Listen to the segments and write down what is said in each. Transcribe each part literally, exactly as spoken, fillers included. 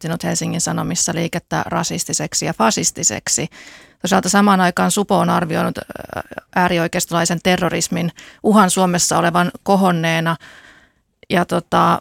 moittinut Helsingin Sanomissa liikettä rasistiseksi ja fasistiseksi. Toisaalta samaan aikaan Supo on arvioinut äärioikeistolaisen terrorismin uhan Suomessa olevan kohonneena. Ja tota,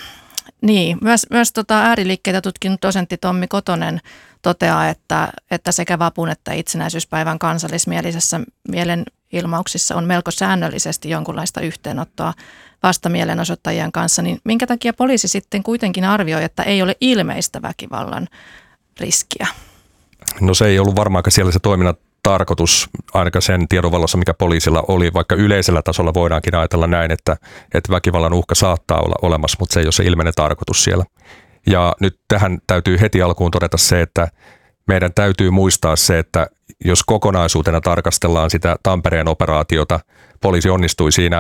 niin, myös, myös tota ääriliikkeitä tutkinut dosentti Tommi Kotonen toteaa, että, että sekä vapun että itsenäisyyspäivän kansallismielisessä mielenilmauksissa on melko säännöllisesti jonkunlaista yhteenottoa vastamielenosoittajien kanssa. Niin minkä takia poliisi sitten kuitenkin arvioi, että ei ole ilmeistä väkivallan riskiä? No se ei ollut varmaankaan siellä se toiminnan tarkoitus, ainakaan sen tiedon valossa, mikä poliisilla oli, vaikka yleisellä tasolla voidaankin ajatella näin, että, että väkivallan uhka saattaa olla olemassa, mutta se ei ole se ilmeinen tarkoitus siellä. Ja nyt tähän täytyy heti alkuun todeta se, että meidän täytyy muistaa se, että jos kokonaisuutena tarkastellaan sitä Tampereen operaatiota, poliisi onnistui siinä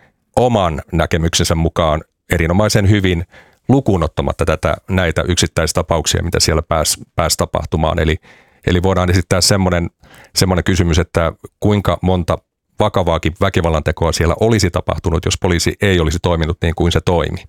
oman näkemyksensä mukaan erinomaisen hyvin lukuun ottamatta tätä, näitä yksittäistapauksia, mitä siellä pääsi, pääsi tapahtumaan. Eli, eli voidaan esittää semmoinen, semmoinen kysymys, että kuinka monta vakavaakin väkivallan tekoa siellä olisi tapahtunut, jos poliisi ei olisi toiminut niin kuin se toimi.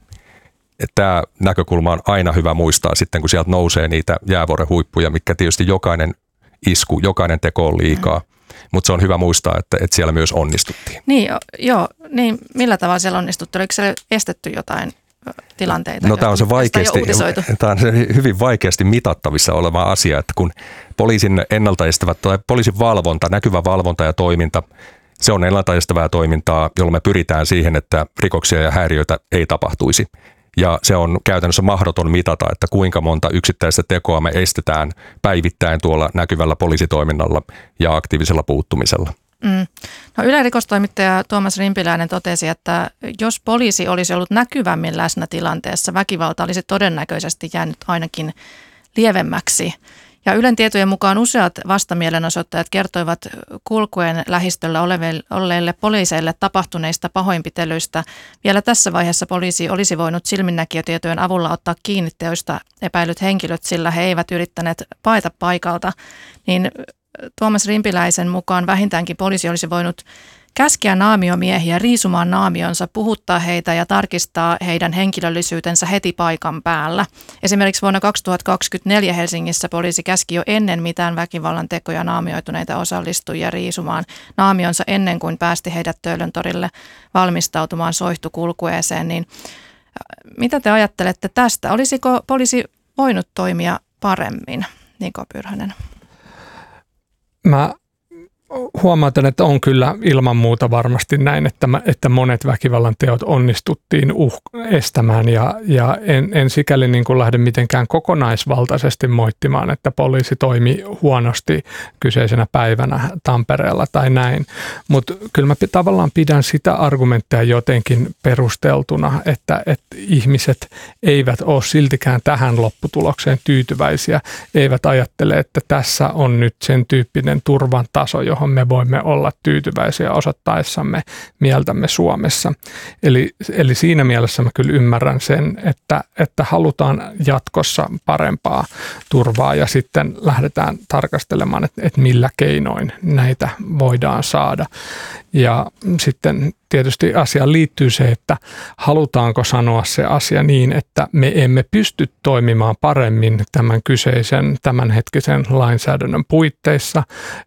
Tämä näkökulma on aina hyvä muistaa sitten, kun sieltä nousee niitä jäävuoren huippuja, mitkä tietysti jokainen isku, jokainen teko on liikaa. Mm. Mutta se on hyvä muistaa, että, että siellä myös onnistuttiin. Niin, joo, niin millä tavalla siellä onnistuttiin? Oliko siellä estetty jotain tilanteita? No tämä on se vaikeasti, tämä on se hyvin vaikeasti mitattavissa oleva asia, että kun poliisin ennaltaestävät tai poliisin valvonta, näkyvä valvonta ja toiminta, se on ennaltaestävää toimintaa, jolla me pyritään siihen, että rikoksia ja häiriöitä ei tapahtuisi. Ja se on käytännössä mahdoton mitata, että kuinka monta yksittäistä tekoa me estetään päivittäin tuolla näkyvällä poliisitoiminnalla ja aktiivisella puuttumisella. Mm. No Ylen rikostoimittaja Tuomas Rimpiläinen totesi, että jos poliisi olisi ollut näkyvämmin läsnä tilanteessa, väkivalta olisi todennäköisesti jäänyt ainakin lievemmäksi. Ja Ylen tietojen mukaan useat vastamielenosoittajat kertoivat kulkuen lähistöllä olleille poliiseille tapahtuneista pahoinpitelyistä. Vielä tässä vaiheessa poliisi olisi voinut silminnäkijötietojen avulla ottaa kiinni teoista epäilyt henkilöt, sillä he eivät yrittäneet paeta paikalta. Niin Tuomas Rimpiläisen mukaan vähintäänkin poliisi olisi voinut käskeä naamiomiehiä riisumaan naamionsa, puhuttaa heitä ja tarkistaa heidän henkilöllisyytensä heti paikan päällä. Esimerkiksi vuonna kaksituhattakaksikymmentäneljä Helsingissä poliisi käski jo ennen mitään väkivallan tekoja naamioituneita osallistujia riisumaan naamionsa ennen kuin päästi heidät Töölöntorille valmistautumaan soihtukulkueeseen. Niin mitä te ajattelette tästä? Olisiko poliisi voinut toimia paremmin, Niko Pyrhönen? Mä huomautan, että on kyllä ilman muuta varmasti näin, että, että monet väkivallan teot onnistuttiin uh, estämään ja, ja en, en sikäli niin kuin lähde mitenkään kokonaisvaltaisesti moittimaan, että poliisi toimi huonosti kyseisenä päivänä Tampereella tai näin, mutta kyllä mä tavallaan pidän sitä argumenttia jotenkin perusteltuna, että, että ihmiset eivät ole siltikään tähän lopputulokseen tyytyväisiä, eivät ajattele, että tässä on nyt sen tyyppinen turvan taso, johon me voimme olla tyytyväisiä osoittaessamme mieltämme Suomessa. Eli, eli siinä mielessä mä kyllä ymmärrän sen, että, että halutaan jatkossa parempaa turvaa ja sitten lähdetään tarkastelemaan, että, että millä keinoin näitä voidaan saada. Ja sitten tietysti asiaan liittyy se, että halutaanko sanoa se asia niin, että me emme pysty toimimaan paremmin tämän kyseisen tämänhetkisen lainsäädännön puitteissa,